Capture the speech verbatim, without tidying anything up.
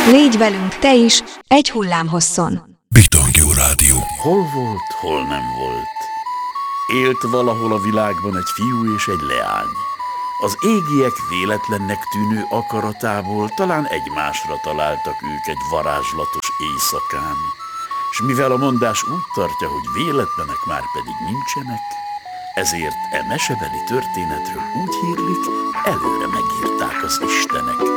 Légy velünk te is, egy hullám hosszon. Bitangjó Rádió. Hol volt, hol nem volt. Élt valahol a világban egy fiú és egy leány. Az égiek véletlennek tűnő akaratából talán egymásra találtak ők egy varázslatos éjszakán. S mivel a mondás úgy tartja, hogy véletlenek már pedig nincsenek, ezért e mesebeli történetről úgy hírlik, előre megírták az istenek.